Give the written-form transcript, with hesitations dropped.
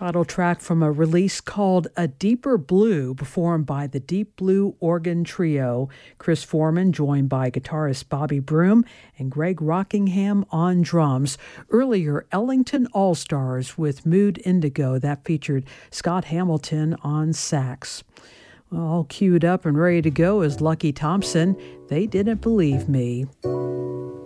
Title track from a release called A Deeper Blue, performed by the Deep Blue Organ Trio. Chris Foreman, joined by guitarist Bobby Broom and Greg Rockingham on drums. Earlier, Ellington All-Stars with Mood Indigo, that featured Scott Hamilton on sax. All queued up and ready to go is Lucky Thompson. They Didn't Believe Me.